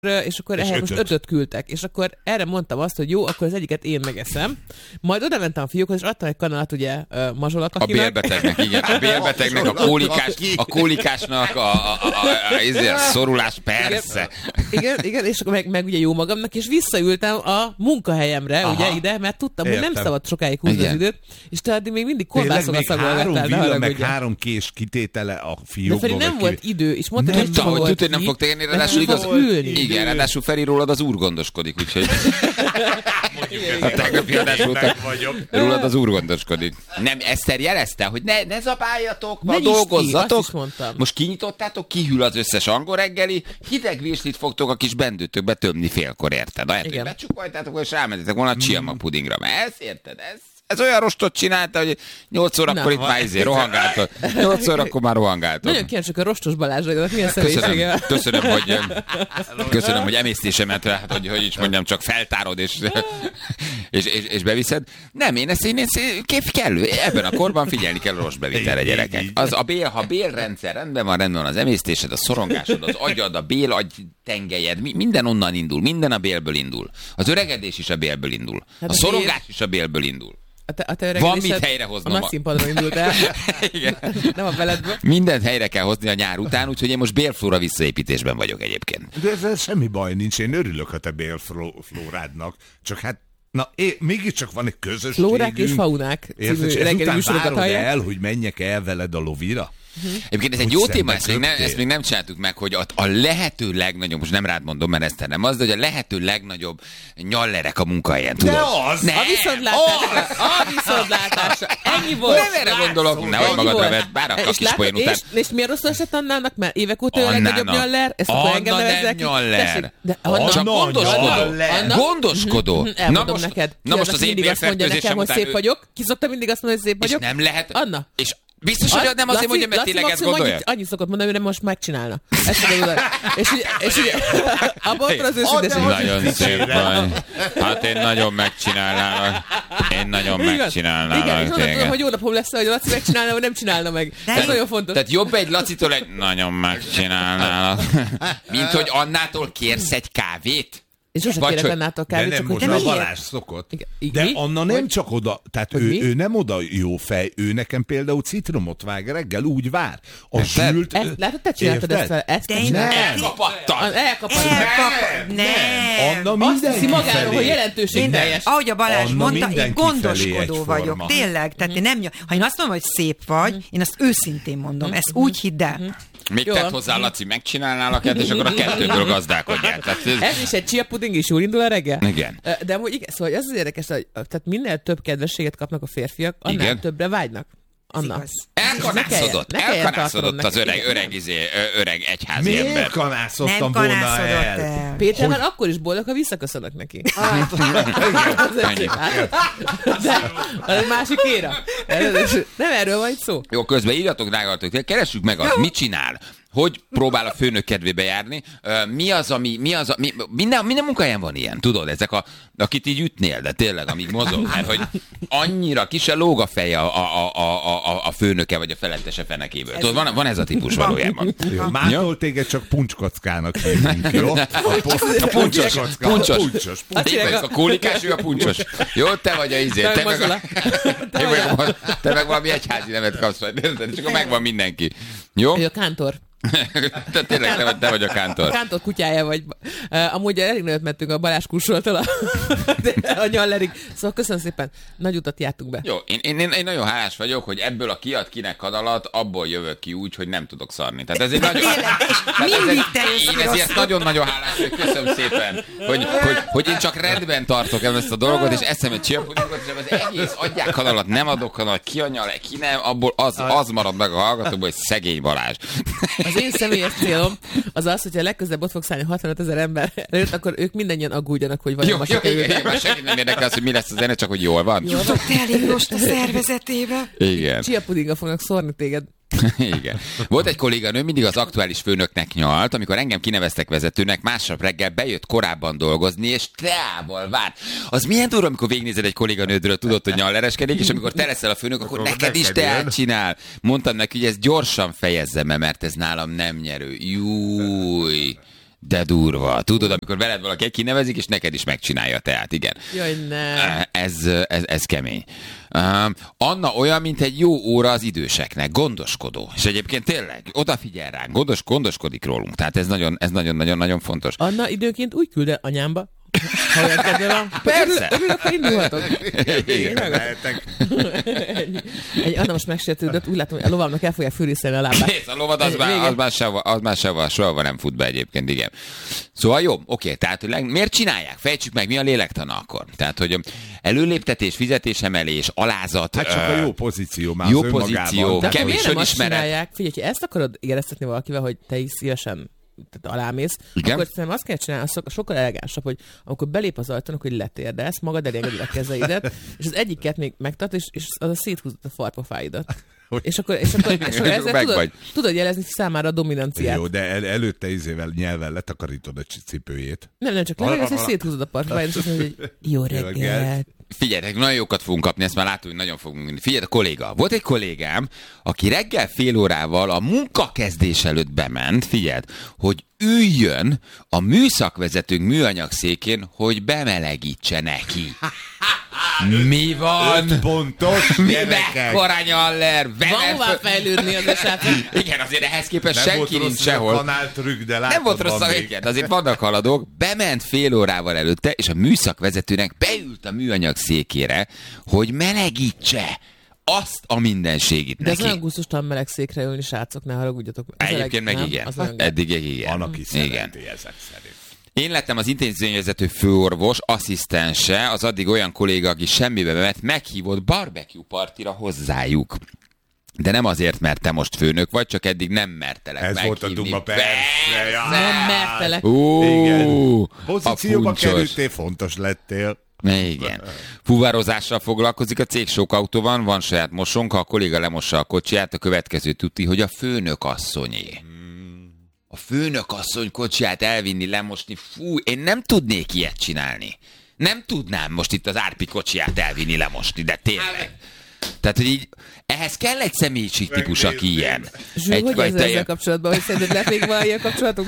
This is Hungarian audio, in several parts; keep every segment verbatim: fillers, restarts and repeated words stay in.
és akkor és ehhez ötöt. most ötöt küldtek, és akkor erre mondtam azt, hogy jó, akkor az egyiket én megeszem, majd oda mentem a fiúkhoz, és adtam egy kanalat, ugye, mazsolat akinek. A bélbetegnek, igen, a bélbetegnek, a kólikás, a kólikásnak, a, a, a, a, a, a szorulás, persze. Igen, igen, igen, és akkor meg, meg ugye jó magamnak, és visszaültem a munkahelyemre, aha, ugye ide, mert tudtam, értem, hogy nem szabad sokáig húzni az időt, és te addig még mindig kolbászokat szagolgattál. Három villa, meg három kés kitétele a fiúkból. De nem volt idő, és mondtam, hogy csak volt ki, nem fog térni, ráadásul igaz. Igen, ráadásul Feri rólad az úr gondoskodik, úgyhogy a tegnapi adás után rólad az úr gondoskodik. Nem, Eszter jelezte, hogy ne, ne zabáljatok, ma dolgozzatok. Most kinyitottátok, kihűl az összes angol reggeli, hideg virslit fogtok a kis bendőtökbe tömni félkor, érted? Ahelyett, hogy becsukajtátok, és rámentetek volna a csiamag pudingra. Mert ez, érted? Ez Ez olyan rostot csinálta, hogy nyolc órakor itt már izé rohangáltok. nyolc órakor már rohangáltok. Nagyon kíváncsiak a rostos Balázsra, milyen személyisége. Köszönöm, hogy, köszönöm, hogy emésztésemet, hát, hogy, hogy is mondjam, csak feltárod és, és, és, és beviszed. Nem, én ezt, én ezt kép kellő. Ebben a korban figyelni kell a rostbevitelre, gyerekek. Az a bél, ha bélrendszer rendben van, rendben van az emésztésed, a szorongásod, az agyad, a bél agy tengelyed, minden onnan indul, minden a bélből indul. Az öregedés is a bélből indul. A szorongás is a bélből indul. A te, a te van mit helyrehoznom. A nagy színpadra indult el. Nem a beledből. Mindent helyre kell hozni a nyár után, úgyhogy én most bélflóra visszaépítésben vagyok egyébként. De ezzel semmi baj nincs, én örülök a te bélflórádnak, csak hát na, é, mégiscsak van egy közösségünk. Flórák és faunák című reggeli műsorokat hallják. El, hogy menjek el veled a lovira? Uh-huh. Egyébként ez egy jó téma, ezt még, nem, ezt még nem csináltuk meg, hogy a, a lehető legnagyobb, most nem rád mondom, mert ezt nem az, de hogy a lehető legnagyobb nyallerek a munkahelyen, tudod? De az! Ne. A viszontlátásra! A viszontlátásra! Ennyi volt! Nem erre gondolok, nehogy magadra vedd, bár a kis poén után. És, és miért rosszul esett Annának? Mert évek óta a legnagyobb nyaller? Ezt akkor engem nevezzek ki? Nyaller. De Anna, csak gondoskodó. Gondoskodó. Elmondom neked. Na most az én bélfertőzésem után... hogy szép vagyok. Ki szokta mindig azt mondani, hogy szép vagyok? És nem lehet. Anna. Biztos, hogy nem azért mondja, mert tényleg ezt gondolja? Annyi szokott mondani, hogy nem most megcsinálna. Ezt mondani. És ugye, és ugye abban az őszinteség. Nagyon szép vagy. Hát én nagyon megcsinálnám. Én nagyon megcsinálnám. Igen, és onnan tudom, hogy jó napom lesz, hogy Laci megcsinálna, vagy nem csinálna meg. Ez nagyon fontos. Tehát jobb egy Lacitól egy nagyon megcsinálnának. Mint hogy Annától kérsz egy kávét? És sose kérek Annától kávét, de nem csak most hogy... a Balázs szokott. De Anna nem csak oda, tehát ő, ő nem oda jó fej, ő nekem például citromot vág reggel, úgy vár. A zsült... Látod, te csináltad ezt fel? Ezt te csináltad? Elkapattad! Elkapattad! Nem! Anna mindenki magáról, hogy jelentőségteljes. Ahogy a Balázs mondta, én gondoskodó vagyok. Tényleg. Tehát én nem, ha én azt mondom, hogy szép vagy, én azt őszintén mondom. Ezt úgy hidd el. Még tett hozzá, Laci, megcsinálnálak el, és akkor a kettőből gazdálkodjál. Ez... ez is egy chia puding is jól indul a reggel? Igen. De amúgy igen, szóval az az érdekes, hogy tehát minél több kedvességet kapnak a férfiak, annál igen. többre vágynak. Anna. Elkanászodott, elkanászodott az öreg, öreg, izé, öreg egyházi Miért ember. Miért kanászottam volna el? el? Péter már akkor is boldog, ha visszaköszönök neki. De az másik éra. Nem erről van itt szó. Jó, közben írjatok, drágalatok, keressük meg azt, mit csinál. Hogy próbál a főnök kedvébe járni? Mi az, ami, mi az, ami, minden, minden munkahelyen van ilyen, tudod, ezek a, akit így ütnél, de tényleg, amíg mozog, mert hogy annyira ki se lóg a feje a, a, a, a, a főnöke, vagy a felettese fenekéből. Tudod, van, van ez a típus valójában. Jó, mától téged csak puncskockának hívunk, jó? A, a puncsos, puncsos. puncsos. A kólikás, ő a puncsos. Jó, te vagy a izé. Te, meg, a, te, meg, te meg valami egyházi nevet kapsz, és akkor megvan mindenki. Jó? Ő a kántor. Te tényleg te vagy, te vagy a kántor. A kántor kutyája vagy. Uh, amúgy elég nagyot mentünk a Balázs kursoltól a, a nyallerig. Szóval köszönöm szépen, nagy utat jártunk be. Jó, én, én, én nagyon hálás vagyok, hogy ebből a kiad kinek kadalat, abból jövök ki úgy, hogy nem tudok szarni. Tehát ez egy nagyon... Mindig te Én ezért nagyon-nagyon hálás, hogy köszönöm szépen, hogy, hogy, hogy én csak rendben tartok ezt a dolgot, és eszem egy csillapodingot, és az egész adják kadalat, nem adok kadalat, ki a nyal, ki nem, abból az, az marad meg a hallgatóból, hogy szegény Balázs. Az én személyes célom az az, hogyha legközelebb ott fogsz állni hatvanöt ezer ember előtt, akkor ők mindannyian aggódjanak, hogy vajon most kerülnek. Senki nem érdekel az, hogy mi lesz a zene, csak hogy jól van. Jól van. Elég most a szervezetébe. Igen. Chia pudinggal fognak szórni téged. Igen. Volt egy kolléganő, mindig az aktuális főnöknek nyalt, amikor engem kineveztek vezetőnek, másnap reggel bejött korábban dolgozni, és teával várt. Az milyen durva, amikor végignézed egy kolléganődről, tudod, hogy nyallereskedik, és amikor te leszel a főnök, akkor, akkor neked is teát csinál. Mondtam neki, hogy ezt gyorsan fejezzem, mert ez nálam nem nyerő. Júj. De durva. Tudod, amikor veled valaki kinevezik, és neked is megcsinálja a teát, igen. Jaj, ne. Ez, ez, ez kemény. Uh, Anna olyan, mint egy jó óra az időseknek, gondoskodó. És egyébként tényleg odafigyel ránk, gondos, gondoskodik rólunk. Tehát ez nagyon, ez nagyon-nagyon-nagyon fontos. Anna időnként úgy küld anyámba, ha olyan kedve van. Persze. Örülök, ha indulhatok. Igen, lehetek. Egy Anna most megsértődött, úgy látom, hogy a lovamnak el fogja fűrészelni a lábát. Kész, a lovad az, már, az, már sehova, az már sehova, soha nem fut be egyébként, igen. Szóval jó, oké, tehát hogy miért csinálják? Fejtsük meg, mi a lélektana akkor? Tehát, hogy előléptetés, fizetésemelés, alázat. Hát csak a jó pozíció már jó pozíció, kevés önismeret. Figyelj, ha ezt akarod éreztetni valakivel, hogy te is szívesen tehát alámész, igen? Akkor szerintem azt kell csinálni, az sokkal elegánsabb, hogy amikor belép az ajtón, hogy letérdelsz, magad elengeded a kezeidet, és az egyiket még megtart, és, és az a széthúzod a farpofáidat. És akkor, és akkor, és akkor ezzel tudod, tudod jelezni számára a dominanciát. Jó, de el, előtte izével nyelven letakarítod a cipőjét. Nem, nem, csak legalább, és széthúzod a farpofáidat, és azt mondod, hogy jó reggelt. Figyeljetek, nagyon jókat fogunk kapni, ezt már látom, hogy nagyon fogunk működni. Figyelj, a kolléga. Volt egy kollégám, aki reggel fél órával a munkakezdés előtt bement, figyeld, hogy üljön a műszakvezetőnk műanyagszékén, hogy bemelegítse neki. Mi van? Öt pontos Mi gyerekek. mekkora nyaller? Van hová fejlődni az esetben. Igen, azért ehhez képest nem senki nincs sehol. Trükk, de nem volt rossz a igen, azért vannak haladók. Bement fél órával előtte, és a műszakvezetőnek beült a műanyag székére, hogy melegítse azt a mindenségit de neki. De ez olyan gusztustalan meleg székre ülni, srácok, ne haragudjatok. Egyébként meg igen. Eddig igen. Van, aki szereti ezek szerint. Én lettem az intézményvezető főorvos, asszisztense, az addig olyan kolléga, aki semmibe bement, meghívott barbecue partira hozzájuk. De nem azért, mert te most főnök vagy, csak eddig nem mertelek Ez meghívni. volt a duma, persze. Ja. Nem mertelek. Ó, igen. Pozícióba kerültél, fontos lettél. Igen. Fuvarozással foglalkozik a cég, sok autó van, van saját mosónk, ha a kolléga lemossa a kocsiját, a következő tuti, hogy a főnök asszonyé. A főnök asszony kocsiját elvinni, lemosni, fú, én nem tudnék ilyet csinálni. Nem tudnám most itt az Árpi kocsiját elvinni, lemosni, de tényleg. Tehát, hogy így, ehhez kell egy személyiségtípus, aki ilyen. Zsú, hogy ez ezzel kapcsolatban, hogy szerinted lehet még valami ilyen kapcsolatunk?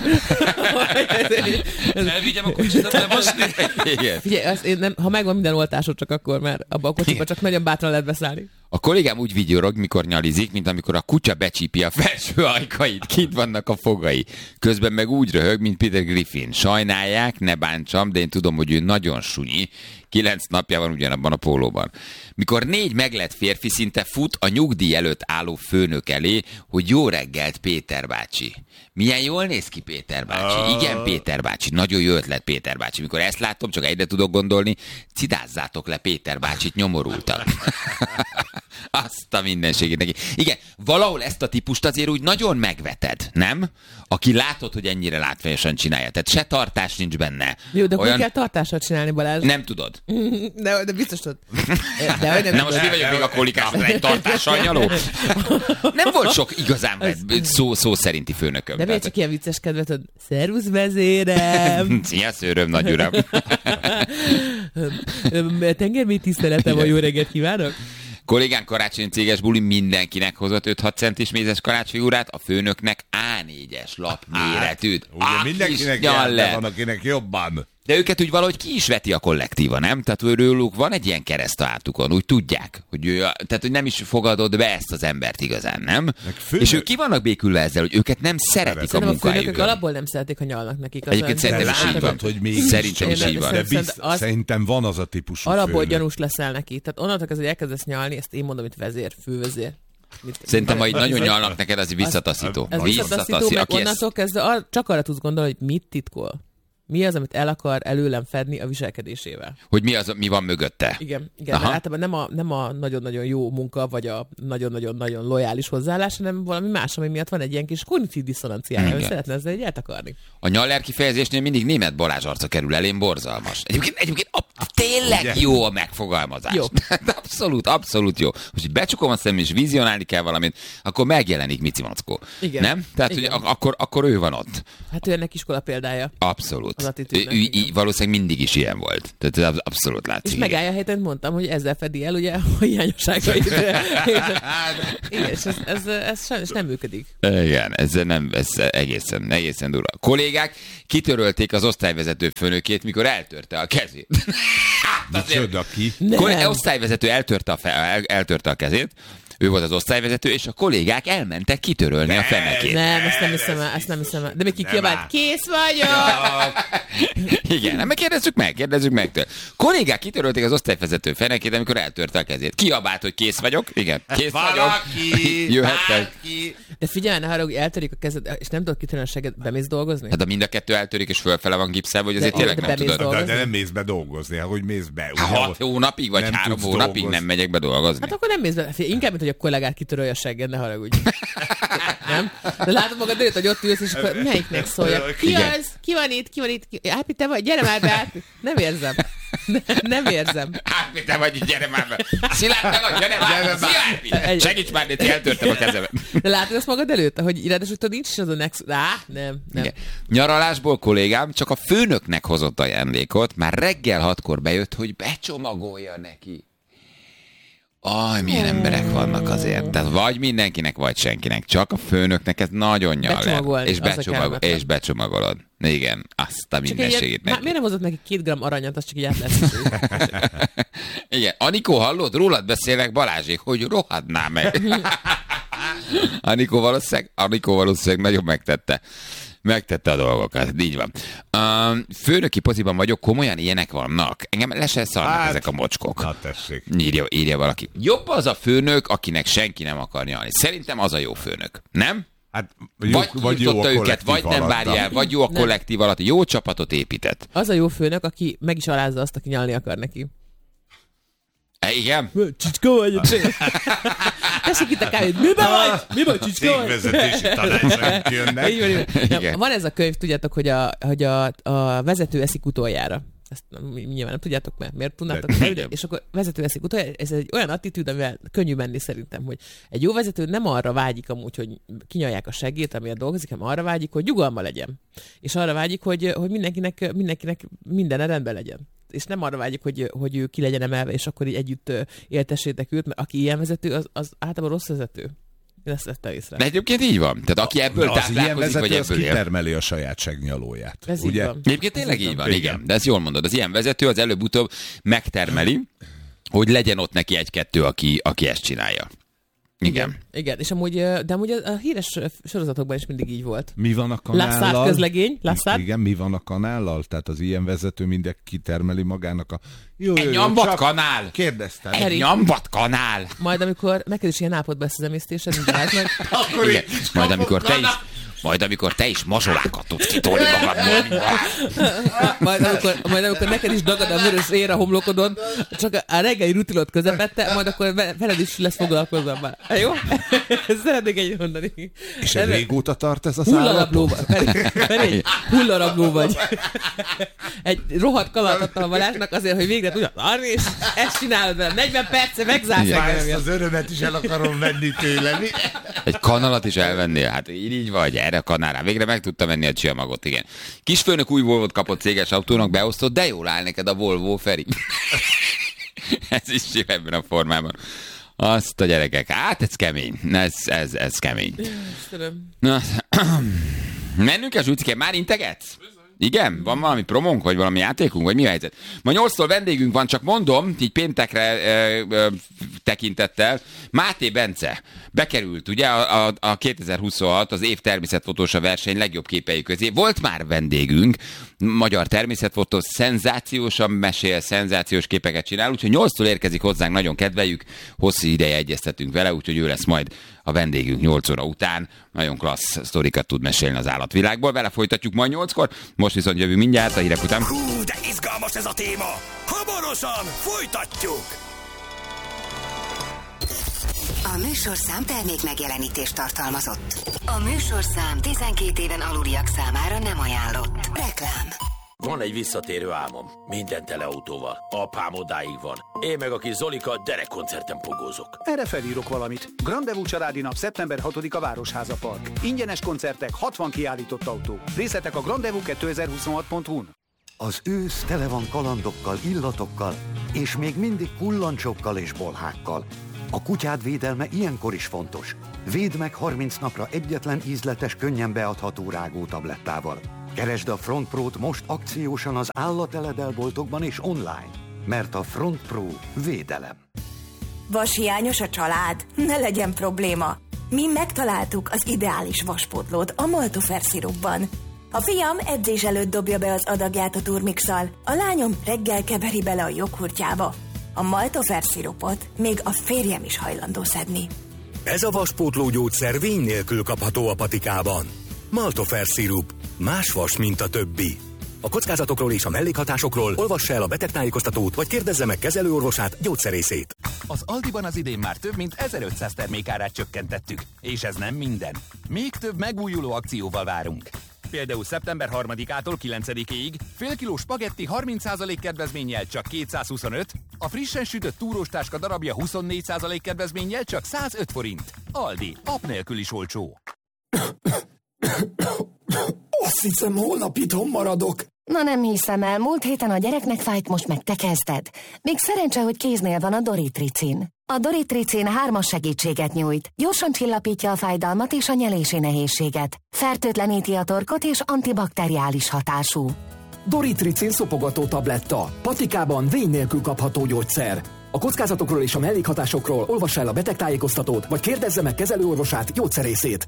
Elvigyem a kocsit, lemosni. Figyelj, azt én nem, ha megvan minden oltásod, csak akkor, mert abban a kocsiban csak nagyon bátran lehet beszállni. A kollégám úgy vigyorog, mikor nyalizik, mint amikor a kutya becsípi a felső ajkait, kint vannak a fogai. Közben meg úgy röhög, mint Peter Griffin. Sajnálják, ne bántsam, de én tudom, hogy ő nagyon sunyi. Kilenc napja van ugyanabban a pólóban. Mikor négy meglett férfi szinte fut a nyugdíj előtt álló főnök elé, hogy jó reggelt, Péter bácsi. Milyen jól néz ki Péter bácsi. Oh. Igen, Péter bácsi. Nagyon jó ötlet, Péter bácsi. Mikor ezt látom, csak egyre tudok gondolni, cidázzátok le Péter bácsit, nyomorultak. Azt a mindenségét neki. Igen, valahol ezt a típust azért úgy nagyon megveted, nem? Aki látod, hogy ennyire látványosan csinálja. Tehát se tartás nincs benne. Jó, de Olyan... hogy kell tartással csinálni, Balázs? Nem tudod. De, de biztos tudod. De, hogy nem, nem most mi vagyok még a kolikás, egy tartással nyaló? Nem volt sok igazán szó, szó szerinti főnököm. De miért csak ilyen vicces kedvet, szervusz vezérem! Szia szőröm, nagy uram! Tengermély tiszteletem, a jó reggelt kívánok! Kollégánk karácsony céges buli mindenkinek hozott öt-hat centis mézes karácsfigurát, a főnöknek á négyes lap méretűt. Ugye ah, mindenkinek jár, van, akinek jobban. De őket úgy valahogy ki is veti a kollektíva, nem? Tehát őrülük van egy ilyen kereszt a hátukon, úgy tudják, hogy ő, tehát hogy nem is fogadod be ezt az embert igazán, nem? Főnök... És ők ki vannak békülve ezzel, hogy őket nem szeretik Szerint. a munkájukon. A főnökök alapból nem szeretik, ha nyalnak nekik. Egyébként szerintem is így van. Hogy még szerintem is így van. De bizt, az... Szerintem van az a típusú alapból főnök. Gyanús leszel neki. Tehát onnantól kezdve, hogy elkezdesz nyalni, ezt én mondom, itt vezér, fővezér. Mit, Szerintem, ha így nagyon nyalnak neked, az visszataszító. Ez visszataszító, meg onnantól kezdve csak arra tudsz gondolni, hogy mit titkol. Mi az, amit el akar előlem fedni a viselkedésével? Hogy mi az, mi van mögötte? Igen, igen, de általában nem a, nem a nagyon-nagyon jó munka, vagy a nagyon-nagyon-nagyon lojális hozzáállás, hanem valami más, ami miatt van egy ilyen kis kognitív diszonanciája, hogy szeretne ezzel egy eltakarni. A nyaller kifejezésnél mindig német Balázs arca kerül elém, borzalmas. Egyébként, egyébként a, tényleg ugye? Jó a megfogalmazás. Jó. Abszolút, abszolút jó. Most, hogy becsukom a szemem és vizionálni kell valamit, akkor megjelenik Mici Mackó. Igen. Nem? Tehát, igen. Hogy akkor, akkor ő van ott. Hát ő ennek iskola példája. Abszolút. Ő, ő, ő, valószínűleg mindig is ilyen volt. Tehát abszolút látszik. És megállja a helyet, mondtam, hogy ezzel fedi el ugye a hiányosságait. Igen, és ez, ez, ez sajnos nem működik. Igen, ez, nem, ez egészen, egészen durva. A kollégák kitörölték az osztályvezető főnökét, mikor eltörte a kezét. Micsoda ki? A osztályvezető eltörte a, fe, el, eltörte a kezét, ő volt az osztályvezető, és a kollégák elmentek kitörölni ne, a fenekét. Nem, ezt nem hiszem el, ezt nem hiszem el. De még ki kiabált, kész vagyok! Igen, nem, kérdezzük meg, kérdezzük meg tőle. Kollégák kitörölték az osztályvezető fenekét, amikor eltörte a kezét. Kiabált, hogy kész vagyok? Igen, kész vagyok. Jöhettek. De figyelj, ne haragudj, eltörik a kezed, és nem tudod kitörölni a seged, bemész dolgozni? Hát de mind a kettő eltörik, és fölfele van gipszelve, hogy azért tényleg nem tudod. De, de nem mész be dolgozni, hogy mész be. Hat hónapig, vagy három hónapig nem megyek be dolgozni. Hát akkor nem mész be. Inkább, mint hogy a kollégát kitörölj a segged, ne haragudj. Nem? De látod magad előtt, hogy ott ülsz, és akkor melyiknek szólja? Ki az? Ki van itt? Ki van itt? Ápi, te vagy? Gyere már be, Ápi. Nem érzem. Nem érzem. Ápi, te vagy itt, gyere már be. Szilárd, te vagy, gyere már be. Szilárd, segíts már, de eltörtem a kezemet. De látod azt magad előtt, hogy ráadásul tudod, nincs is az a next... Á, nem, nem. Igen. Nyaralásból kollégám csak a főnöknek hozott ajándékot, már reggel hatkor bejött, hogy becsomagolja neki. Aj, milyen emberek vannak azért. Tehát vagy mindenkinek, vagy senkinek. Csak a főnöknek ez nagyon nyal. És, becsomagol, és becsomagolod. Igen, azt a mindenségét neki. Miért nem hozott neki két gram aranyat, az csak így át lesz. Igen. Anikó, hallod? Rólad beszélek, Balázsék, hogy rohadná meg. Anikó valószínűleg, Anikó valószínűleg nagyon megtette. Megtette a dolgokat, így van. Uh, főnöki poziban vagyok, komolyan ilyenek vannak. Engem le se szarnak hát, ezek a mocskok. Na tessék. Írja, írja valaki. Jobb az a főnök, akinek senki nem akar nyalni. Szerintem az a jó főnök. Nem? Hát, jó, vagy vagy jó a őket, vagy nem várja el, vagy jó a kollektív alatt. Jó csapatot épített. Az a jó főnök, aki meg is alázza azt, aki nyalni akar neki. E, igen? Csicska vagy, tessék itt a kájét, miben vagy? Mi vagy, csicska vagy? Cégvezetési tanácsok jönnek. Van ez a könyv, tudjátok, hogy a, hogy a, a vezető eszik utoljára. Ezt nyilván nem tudjátok, mert miért tudnátok? De, és akkor vezető eszik utoljára. Ez egy olyan attitűd, amivel könnyű menni szerintem, hogy egy jó vezető nem arra vágyik amúgy, hogy kinyalják a seggét, amiért dolgozik, hanem arra vágyik, hogy nyugalma legyen. És arra vágyik, hogy, hogy mindenkinek, mindenkinek minden rendben legyen. És nem arra vágyik, hogy, hogy ő ki legyen emelve, és akkor így együtt éltessétek őt, mert aki ilyen vezető, az, az általában rossz vezető. Én ezt vettem észre. De egyébként így van. Tehát aki ebből táplálkozik, vagy ebből él. Kitermeli a saját segnyalóját. Ez ugye? Egyébként tényleg így van, igen. igen. De ezt jól mondod. Az ilyen vezető az előbb-utóbb megtermeli, hogy legyen ott neki egy-kettő, aki, aki ezt csinálja. Igen. Igen. Igen. És amúgy, de amúgy a híres sorozatokban is mindig így volt. Mi van a kanállal? Lassard közlegény. Lassard. Igen, mi van a kanállal? Tehát az ilyen vezető mindig kitermeli magának a... Jó, egy nyambat csak... kanál. Kérdeztem. Egy Eri. nyambat kanál. Majd amikor neked is ilyen állapotban lesz az emésztésed, mint meg. Akkor igen. Majd amikor te is... Majd amikor te is mazsolákat tudsz kitolni magadból. majd, amikor, majd amikor neked is dagad a vörös ér a homlokodon, csak a reggeli rutinot közepette, majd akkor veled is lesz foglalkozom már. Jó? Szeretnék egy mondani. És ez régóta tart ez az állapot? Feri, hullarabló vagy. Egy rohadt kalat adtam a Balázsnak azért, hogy végre tudja arni, és ezt csinálod velem. negyven perce megzársz engem. Ezt az örömet is el akarom venni tőle. Egy kanalat is elvennél? Hát így, így vagy, erre a kanálra. Végre meg tudta venni a csillamagot, igen. Kisfőnök új Volvót kapott céges autónak, beosztott, de jól áll neked a Volvo, Feri. Ez is ebben a formában. Azt a gyerekek, hát ez kemény. Ez, ez, ez kemény. Na, mennünk-e, Zsucike? Már integetsz? Igen? Van valami promónk, vagy valami játékunk, vagy mi a helyzet? Ma nyolctól vendégünk van, csak mondom, így péntekre e, e, tekintettel, Máté Bence bekerült, ugye, a, a, a kétezer-huszonhat az év természetfotósa verseny legjobb képei közé. Volt már vendégünk, magyar természetfotó, szenzációsan mesél, szenzációs képeket csinál, úgyhogy nyolctól érkezik hozzánk, nagyon kedveljük, hosszú ideje egyeztetünk vele, úgyhogy ő lesz majd a vendégünk nyolc óra után. Nagyon klassz sztorikat tud mesélni az állatvilágból. Vele folytatjuk majd nyolckor, most viszont jövünk mindjárt a hírek után. Hú, de izgalmas ez a téma! Hamarosan folytatjuk! A műsorszám termék megjelenítést tartalmazott. A műsorszám tizenkét éven aluliak számára nem ajánlott. Reklám. Van egy visszatérő álmom. Minden teleautóval. Apám odáig van. Én meg a kis Zolika derekkoncerten pogózok. Erre felírok valamit. Grandevú családi nap szeptember hatodika Városháza Park. Ingyenes koncertek, hatvan kiállított autó. Részletek a grandevú kétezer-huszonhat pont hu-n. Az ősz tele van kalandokkal, illatokkal, és még mindig kullancsokkal és bolhákkal. A kutyád védelme ilyenkor is fontos. Védd meg harminc napra egyetlen ízletes, könnyen beadható rágótablettával. Keresd a Front Pro-t most akciósan az állateledelboltokban és online, mert a Front Pro védelem. Vashiányos a család? Ne legyen probléma. Mi megtaláltuk az ideális vaspótlót a Maltofer szirupban. A fiam edzés előtt dobja be az adagját a turmixal, a lányom reggel keveri bele a joghurtjába. A Maltofer szirupot még a férjem is hajlandó szedni. Ez a vaspótló gyógyszer vény nélkül kapható a patikában. Maltofer szirup. Más vas, mint a többi. A kockázatokról és a mellékhatásokról olvassa el a betegtájékoztatót, vagy kérdezze meg kezelőorvosát, gyógyszerészét. Az Aldiban az idén már több mint ezerötszáz termékárát csökkentettük. És ez nem minden. Még több megújuló akcióval várunk. Például szeptember harmadikától kilencedikéig fél kiló spagetti harminc százalék kedvezménnyel csak kétszázhuszonöt, a frissen sütött túróstáska darabja huszonnégy százalék kedvezménnyel csak százöt forint. Aldi, app nélkül is olcsó. Azt hiszem, holnap itthon maradok. Na nem hiszem el, múlt héten a gyereknek fájt, most meg te kezdted. Még szerencse, hogy kéznél van a Doritricin. A Doritricin hármas segítséget nyújt. Gyorsan csillapítja a fájdalmat és a nyelési nehézséget. Fertőtleníti a torkot és antibakteriális hatású. Doritricin szopogató tabletta. Patikában vény nélkül kapható gyógyszer. A kockázatokról és a mellékhatásokról olvassa el a betegtájékoztatót, vagy kérdezze meg kezelőorvosát, gyógyszerészét.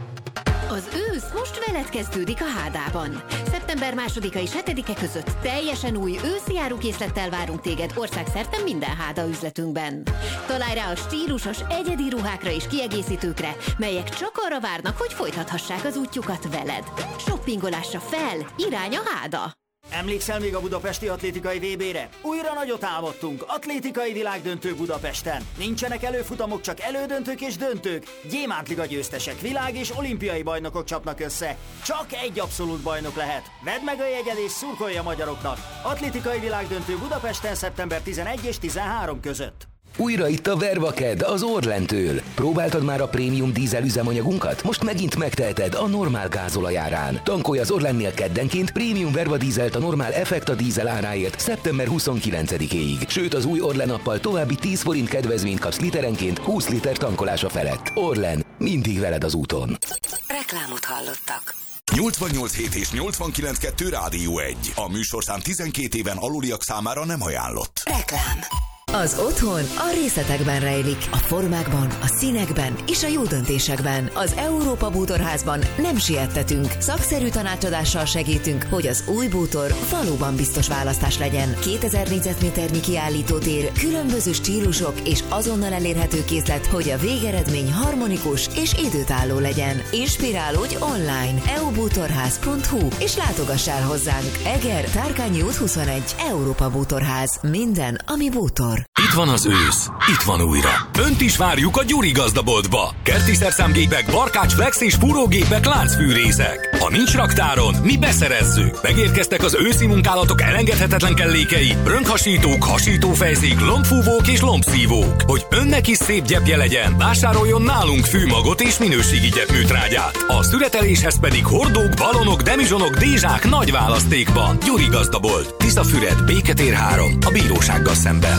Az ősz most veled kezdődik a Hádában. szeptember másodika és hetedike között teljesen új őszi árukészlettel várunk téged országszerte minden Háda üzletünkben. Találj rá a stílusos, egyedi ruhákra és kiegészítőkre, melyek csak arra várnak, hogy folytathassák az útjukat veled. Shoppingolásra fel, irány a Háda! Emlékszel még a budapesti atlétikai vé bére? Újra nagyot álmodtunk, atlétikai világdöntő Budapesten. Nincsenek előfutamok, csak elődöntők és döntők. Gyémántliga győztesek, világ és olimpiai bajnokok csapnak össze. Csak egy abszolút bajnok lehet. Vedd meg a jegyed és szurkolj a magyaroknak. Atlétikai világdöntő Budapesten szeptember tizenegy és tizenhárom között. Újra itt a Vervaked az Orlentől. Próbáltad már a prémium dízel üzemanyagunkat? Most megint megteheted a normál gázolajárán. Tankolj az Orlennél keddenként prémium Verva dízelt a normál Effekta dízel áráért szeptember huszonkilencedikéig. Sőt, az új Orlen appal további tíz forint kedvezményt kapsz literenként húsz liter tankolása felett. Orlen, mindig veled az úton. Reklámot hallottak. nyolcvannyolc hét és nyolcvankilenc kettő Rádió egy. A műsorszám tizenkét éven aluliak számára nem ajánlott. Reklám. Az otthon a részletekben rejlik, a formákban, a színekben és a jó döntésekben. Az Európa Bútorházban nem siettetünk, szakszerű tanácsadással segítünk, hogy az új bútor valóban biztos választás legyen. kétezer négyzetméternyi kiállítótér, különböző stílusok és azonnal elérhető készlet, hogy a végeredmény harmonikus és időtálló legyen. Inspirálódj online e u bútorház pont hu és látogassál hozzánk. Eger, Tárkányi út huszonegy, Európa Bútorház. Minden, ami bútor. Itt van az ősz, itt van újra. Önt is várjuk a Gyuri gazdaboltba. Kerti szerszámgépek, barkács, flex és fúrógépek, láncfűrészek. Ha nincs raktáron, mi beszerezzük. Megérkeztek az őszi munkálatok elengedhetetlen kellékei, brönkhasítók, hasítófejzék, lombfúvók és lombszívók. Hogy önnek is szép gyepje legyen, vásároljon nálunk fűmagot és minőségi gyepműtrágyát. A szüreteléshez pedig hordók, balonok, demizsonok, dézsák nagy választékban. Gyuri gazdabolt, Tiszafüred, Béketér három, a bírósággal szemben.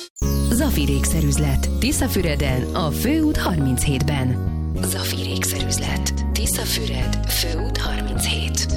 Zafir ékszerüzlet. Tiszafüreden, a Főút harminchétben. Zafir ékszerüzlet. Tiszafüred, Főút harminchét.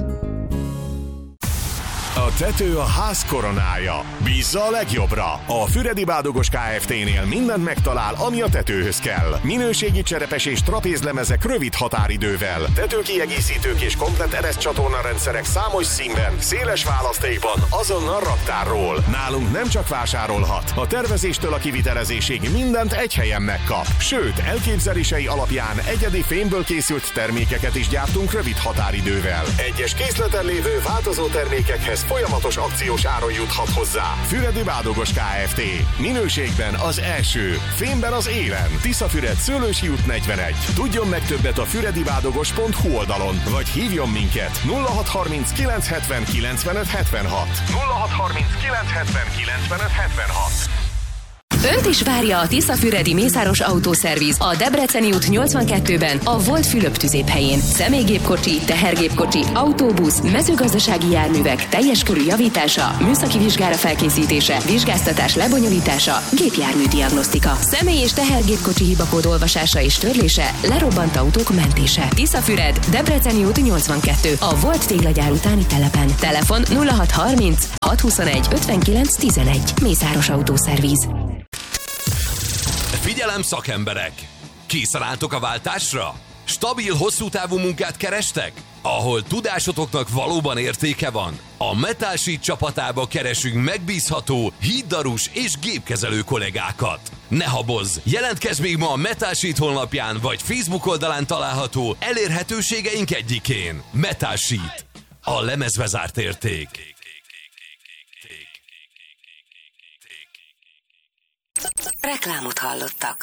A tető a ház koronája. Bízza a legjobbra. A Füredi Bádogos Kft-nél mindent megtalál, ami a tetőhöz kell. Minőségi cserepes és trapézlemezek rövid határidővel. Tetőkiegészítők és komplett ereszcsatorna rendszerek számos színben, széles választékban, azonnal raktárról. Nálunk nem csak vásárolhat. A tervezéstől a kivitelezésig mindent egy helyen megkap. Sőt, elképzelései alapján egyedi fémből készült termékeket is gyártunk rövid határidővel. Egyes készleten lévő változó termékekhez folyamatos akciós áron juthat hozzá. Füredi Bádogos Kft. Minőségben az első, fémben az élen. Tiszafüred, Szőlősi út negyvenegy. Tudjon meg többet a füredibádogos pont hu oldalon, vagy hívjon minket nulla hat harminc kilenc hetven kilencvenöt hetvenhat. nulla hat harminc kilenc hetven kilencvenöt hetvenhat. Önt is várja a Tiszafüredi Mészáros Autószerviz a Debreceni út nyolcvankettőben, a Volt Fülöp tüzéphelyén. Személygépkocsi, tehergépkocsi, autóbusz, mezőgazdasági járművek teljes körű javítása, műszaki vizsgára felkészítése, vizsgáztatás lebonyolítása, gépjármű diagnosztika, személy- és tehergépkocsi hibakód olvasása és törlése, lerobbant autók mentése. Tiszafüred, Debreceni út nyolcvankettő, a Volt téglagyár utáni telepen. Telefon nulla hat harminc hat huszonegy ötvenkilenc tizenegy. Mészáros Autószerviz. Figyelem szakemberek! Készen álltok a váltásra? Stabil, hosszú távú munkát kerestek? Ahol tudásotoknak valóban értéke van? A Metal Sheet csapatába keresünk megbízható, híddarus és gépkezelő kollégákat. Ne habozz! Jelentkezz még ma a Metal Sheet honlapján vagy Facebook oldalán található elérhetőségeink egyikén. Metal Sheet. A lemezbe zárt érték. Reklámot hallottak.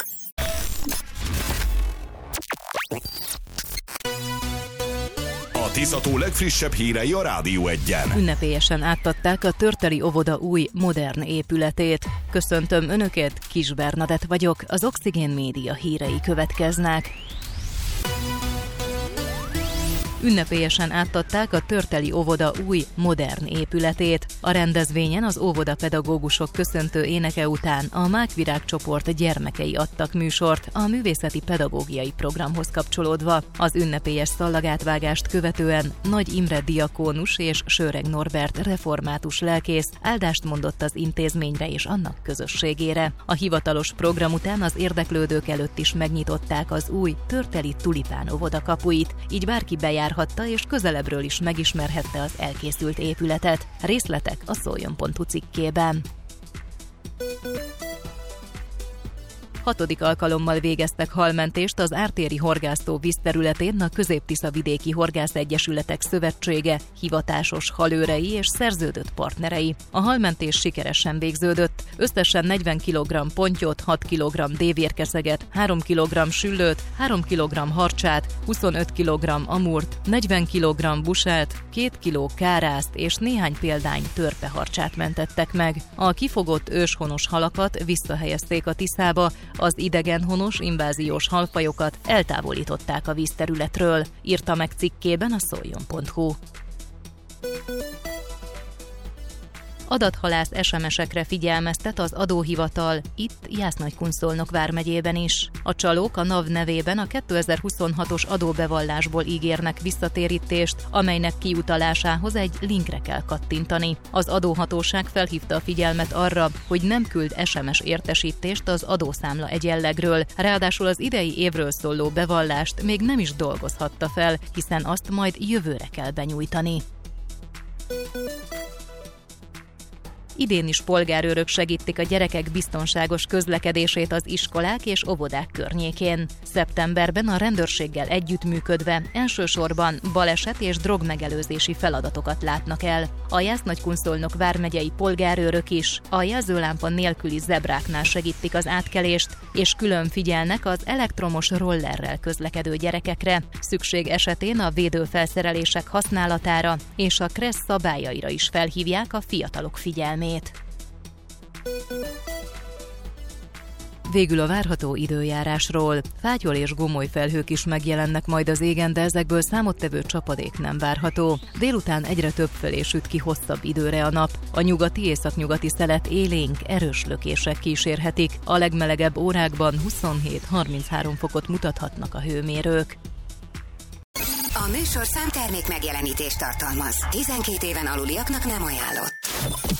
A Tiszató legfrissebb hírei a Rádió Egyen. Ünnepélyesen átadták a Törteli óvoda új, modern épületét. Köszöntöm Önöket, Kis Bernadett vagyok, az Oxigén Média hírei következnek. Ünnepélyesen átadták a Törteli óvoda új, modern épületét. A rendezvényen az óvoda pedagógusok köszöntő éneke után a Mákvirág csoport gyermekei adtak műsort a művészeti pedagógiai programhoz kapcsolódva. Az ünnepélyes szallagátvágást követően Nagy Imre diakónus és Sőreg Norbert református lelkész áldást mondott az intézményre és annak közösségére. A hivatalos program után az érdeklődők előtt is megnyitották az új Törteli Tulipán óvoda kapuit, így bárki bejár és közelebbről is megismerhette az elkészült épületet. Részletek a szoljon pont hu cikkében. Hatodik alkalommal végeztek halmentést az ártéri horgásztó vízterületén a Közép-Tisza-vidéki Horgászegyesületek Szövetsége hivatásos halőrei és szerződött partnerei. A halmentés sikeresen végződött. Összesen negyven kilogramm pontyot, hat kilogramm dévérkeszeget, három kilogramm süllőt, három kilogramm harcsát, huszonöt kilogramm amurt, negyven kilogramm busát, két kiló kárászt és néhány példány törpeharcsát mentettek meg. A kifogott őshonos halakat visszahelyezték a Tiszába, az idegenhonos, inváziós halfajokat eltávolították a vízterületről, írta meg cikkében a szoljon pont hu. Adathalász es em esekre figyelmeztet az adóhivatal, itt Jász-Nagykunszolnok vármegyében is. A csalók a NAV nevében a kétezer-huszonhatos adóbevallásból ígérnek visszatérítést, amelynek kiutalásához egy linkre kell kattintani. Az adóhatóság felhívta a figyelmet arra, hogy nem küld es em es értesítést az adószámla egyenlegről, ráadásul az idei évről szóló bevallást még nem is dolgozhatta fel, hiszen azt majd jövőre kell benyújtani. Idén is polgárőrök segítik a gyerekek biztonságos közlekedését az iskolák és óvodák környékén. Szeptemberben a rendőrséggel együttműködve elsősorban baleset és drogmegelőzési feladatokat látnak el. A Jász-Nagykunszolnok vármegyei polgárőrök is a jelzőlámpa nélküli zebráknál segítik az átkelést, és külön figyelnek az elektromos rollerrel közlekedő gyerekekre, szükség esetén a védőfelszerelések használatára és a kressz szabályaira is felhívják a fiatalok figyelmét. Végül a várható időjárásról. Fátyol és gomoly felhők is megjelennek majd az égen, de ezekből számottevő csapadék nem várható. Délután egyre több felé süt ki hosszabb időre a nap. A nyugati északnyugati szelet élénk, erős lökések kísérhetik. A legmelegebb órákban huszonhét-harminchárom fokot mutathatnak a hőmérők. A műsorszám termék megjelenítést tartalmaz. tizenkét éven aluliaknak nem ajánlott.